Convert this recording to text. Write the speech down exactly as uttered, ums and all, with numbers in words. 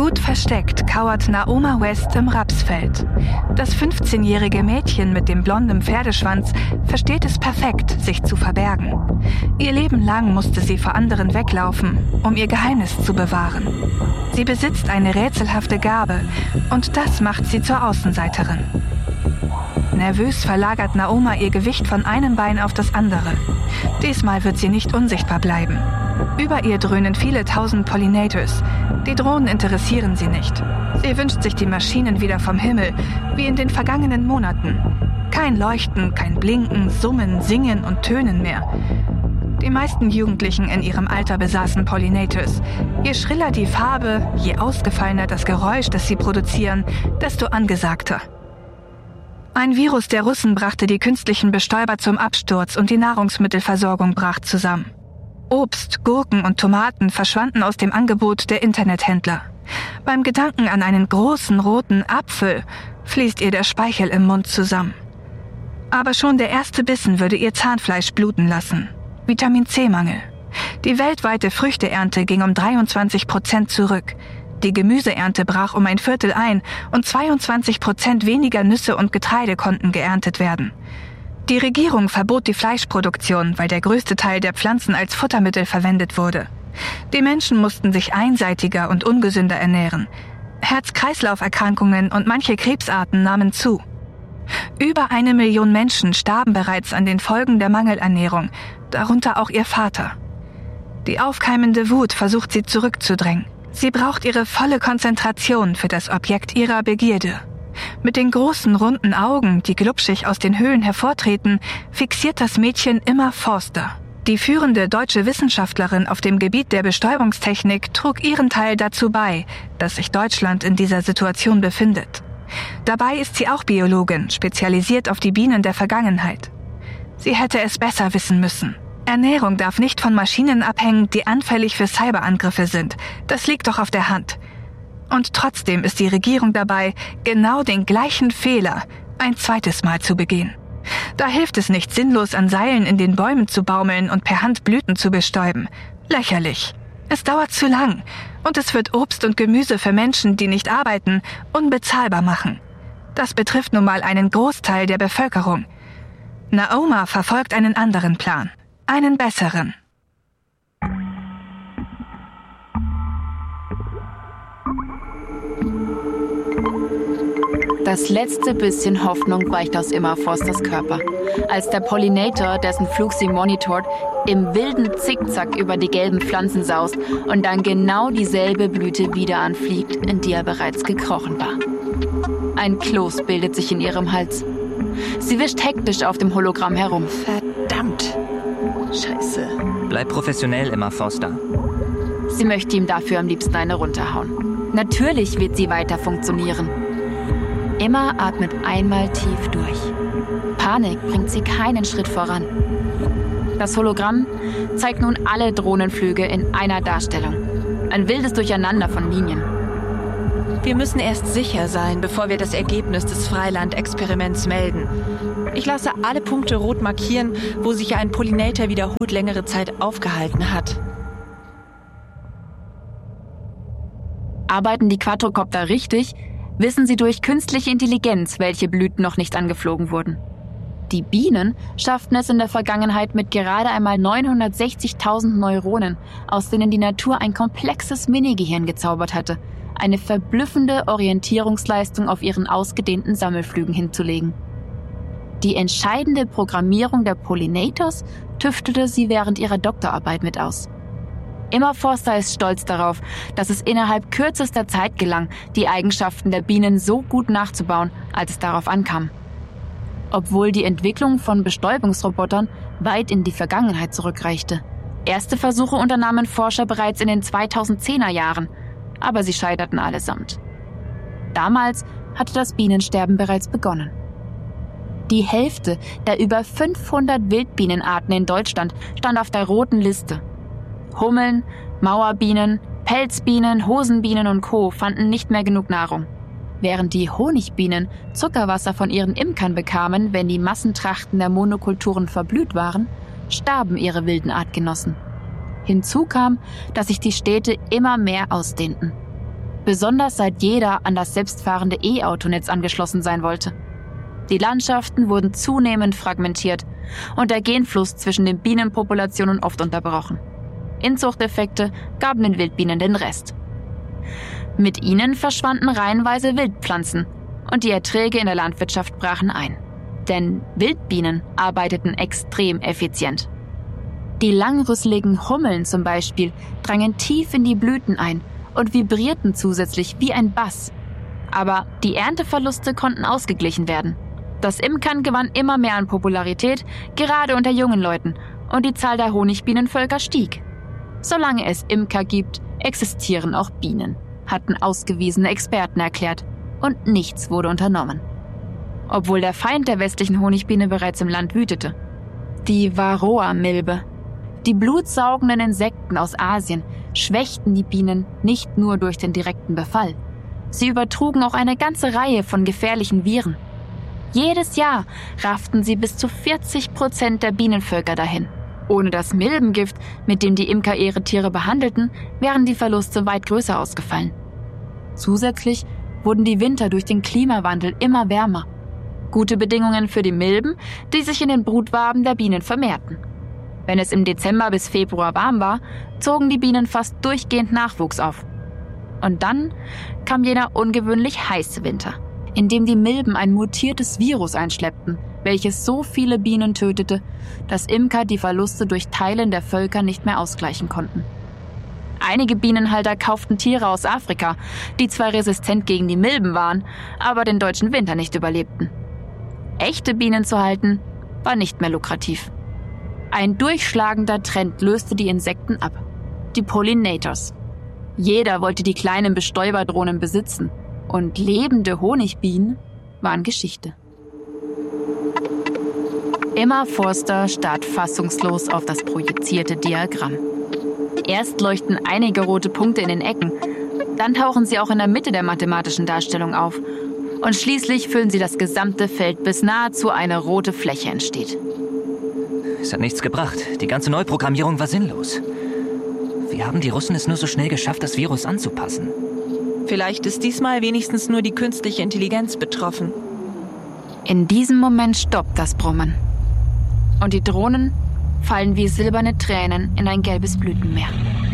Gut versteckt kauert Naoma West im Rapsfeld. Das fünfzehnjährige Mädchen mit dem blonden Pferdeschwanz versteht es perfekt, sich zu verbergen. Ihr Leben lang musste sie vor anderen weglaufen, um ihr Geheimnis zu bewahren. Sie besitzt eine rätselhafte Gabe und das macht sie zur Außenseiterin. Nervös verlagert Naoma ihr Gewicht von einem Bein auf das andere. Diesmal wird sie nicht unsichtbar bleiben. Über ihr dröhnen viele tausend Pollinators. Die Drohnen interessieren sie nicht. Sie wünscht sich die Maschinen wieder vom Himmel, wie in den vergangenen Monaten. Kein Leuchten, kein Blinken, Summen, Singen und Tönen mehr. Die meisten Jugendlichen in ihrem Alter besaßen Pollinators. Je schriller die Farbe, je ausgefallener das Geräusch, das sie produzieren, desto angesagter. Ein Virus der Russen brachte die künstlichen Bestäuber zum Absturz und die Nahrungsmittelversorgung brach zusammen. Obst, Gurken und Tomaten verschwanden aus dem Angebot der Internethändler. Beim Gedanken an einen großen roten Apfel fließt ihr der Speichel im Mund zusammen. Aber schon der erste Bissen würde ihr Zahnfleisch bluten lassen. Vitamin-C-Mangel. Die weltweite Früchteernte ging um dreiundzwanzig Prozent zurück. Die Gemüseernte brach um ein Viertel ein und zweiundzwanzig Prozent weniger Nüsse und Getreide konnten geerntet werden. Die Regierung verbot die Fleischproduktion, weil der größte Teil der Pflanzen als Futtermittel verwendet wurde. Die Menschen mussten sich einseitiger und ungesünder ernähren. Herz-Kreislauf-Erkrankungen und manche Krebsarten nahmen zu. Über eine Million Menschen starben bereits an den Folgen der Mangelernährung, darunter auch ihr Vater. Die aufkeimende Wut versucht sie zurückzudrängen. Sie braucht ihre volle Konzentration für das Objekt ihrer Begierde. Mit den großen, runden Augen, die glubschig aus den Höhlen hervortreten, fixiert das Mädchen immer Forster. Die führende deutsche Wissenschaftlerin auf dem Gebiet der Bestäubungstechnik trug ihren Teil dazu bei, dass sich Deutschland in dieser Situation befindet. Dabei ist sie auch Biologin, spezialisiert auf die Bienen der Vergangenheit. Sie hätte es besser wissen müssen. Ernährung darf nicht von Maschinen abhängen, die anfällig für Cyberangriffe sind. Das liegt doch auf der Hand. Und trotzdem ist die Regierung dabei, genau den gleichen Fehler ein zweites Mal zu begehen. Da hilft es nicht, sinnlos an Seilen in den Bäumen zu baumeln und per Hand Blüten zu bestäuben. Lächerlich. Es dauert zu lang und es wird Obst und Gemüse für Menschen, die nicht arbeiten, unbezahlbar machen. Das betrifft nun mal einen Großteil der Bevölkerung. Naoma verfolgt einen anderen Plan, einen besseren. Das letzte bisschen Hoffnung weicht aus Emma Forsters Körper, als der Pollinator, dessen Flug sie monitort, im wilden Zickzack über die gelben Pflanzen saust und dann genau dieselbe Blüte wieder anfliegt, in die er bereits gekrochen war. Ein Kloß bildet sich in ihrem Hals. Sie wischt hektisch auf dem Hologramm herum. Verdammt. Scheiße. Bleib professionell, Emma Forster. Sie möchte ihm dafür am liebsten eine runterhauen. Natürlich wird sie weiter funktionieren. Emma atmet einmal tief durch. Panik bringt sie keinen Schritt voran. Das Hologramm zeigt nun alle Drohnenflüge in einer Darstellung. Ein wildes Durcheinander von Linien. Wir müssen erst sicher sein, bevor wir das Ergebnis des Freiland-Experiments melden. Ich lasse alle Punkte rot markieren, wo sich ein Pollinator wiederholt längere Zeit aufgehalten hat. Arbeiten die Quadrocopter richtig, wissen sie durch künstliche Intelligenz, welche Blüten noch nicht angeflogen wurden. Die Bienen schafften es in der Vergangenheit mit gerade einmal neunhundertsechzigtausend Neuronen, aus denen die Natur ein komplexes Minigehirn gezaubert hatte, eine verblüffende Orientierungsleistung auf ihren ausgedehnten Sammelflügen hinzulegen. Die entscheidende Programmierung der Pollinators tüftelte sie während ihrer Doktorarbeit mit aus. Emma Forster ist stolz darauf, dass es innerhalb kürzester Zeit gelang, die Eigenschaften der Bienen so gut nachzubauen, als es darauf ankam. Obwohl die Entwicklung von Bestäubungsrobotern weit in die Vergangenheit zurückreichte. Erste Versuche unternahmen Forscher bereits in den zweitausendzehner Jahren, aber sie scheiterten allesamt. Damals hatte das Bienensterben bereits begonnen. Die Hälfte der über fünfhundert Wildbienenarten in Deutschland stand auf der roten Liste. Hummeln, Mauerbienen, Pelzbienen, Hosenbienen und Co. fanden nicht mehr genug Nahrung. Während die Honigbienen Zuckerwasser von ihren Imkern bekamen, wenn die Massentrachten der Monokulturen verblüht waren, starben ihre wilden Artgenossen. Hinzu kam, dass sich die Städte immer mehr ausdehnten. Besonders seit jeder an das selbstfahrende E-Autonetz angeschlossen sein wollte. Die Landschaften wurden zunehmend fragmentiert und der Genfluss zwischen den Bienenpopulationen oft unterbrochen. Inzuchteffekte gaben den Wildbienen den Rest. Mit ihnen verschwanden reihenweise Wildpflanzen und die Erträge in der Landwirtschaft brachen ein. Denn Wildbienen arbeiteten extrem effizient. Die langrüsseligen Hummeln zum Beispiel drangen tief in die Blüten ein und vibrierten zusätzlich wie ein Bass. Aber die Ernteverluste konnten ausgeglichen werden. Das Imkern gewann immer mehr an Popularität, gerade unter jungen Leuten, und die Zahl der Honigbienenvölker stieg. Solange es Imker gibt, existieren auch Bienen, hatten ausgewiesene Experten erklärt, und nichts wurde unternommen. Obwohl der Feind der westlichen Honigbiene bereits im Land wütete. Die Varroa-Milbe. Die blutsaugenden Insekten aus Asien schwächten die Bienen nicht nur durch den direkten Befall. Sie übertrugen auch eine ganze Reihe von gefährlichen Viren. Jedes Jahr rafften sie bis zu vierzig Prozent der Bienenvölker dahin. Ohne das Milbengift, mit dem die Imker ihre Tiere behandelten, wären die Verluste weit größer ausgefallen. Zusätzlich wurden die Winter durch den Klimawandel immer wärmer. Gute Bedingungen für die Milben, die sich in den Brutwaben der Bienen vermehrten. Wenn es im Dezember bis Februar warm war, zogen die Bienen fast durchgehend Nachwuchs auf. Und dann kam jener ungewöhnlich heiße Winter, in dem die Milben ein mutiertes Virus einschleppten, welches so viele Bienen tötete, dass Imker die Verluste durch Teilen der Völker nicht mehr ausgleichen konnten. Einige Bienenhalter kauften Tiere aus Afrika, die zwar resistent gegen die Milben waren, aber den deutschen Winter nicht überlebten. Echte Bienen zu halten, war nicht mehr lukrativ. Ein durchschlagender Trend löste die Insekten ab. Die Pollinators. Jeder wollte die kleinen Bestäuberdrohnen besitzen. Und lebende Honigbienen waren Geschichte. Emma Forster starrt fassungslos auf das projizierte Diagramm. Erst leuchten einige rote Punkte in den Ecken, dann tauchen sie auch in der Mitte der mathematischen Darstellung auf und schließlich füllen sie das gesamte Feld, bis nahezu eine rote Fläche entsteht. Es hat nichts gebracht. Die ganze Neuprogrammierung war sinnlos. Wie haben die Russen es nur so schnell geschafft, das Virus anzupassen? Vielleicht ist diesmal wenigstens nur die künstliche Intelligenz betroffen. In diesem Moment stoppt das Brummen. Und die Drohnen fallen wie silberne Tränen in ein gelbes Blütenmeer.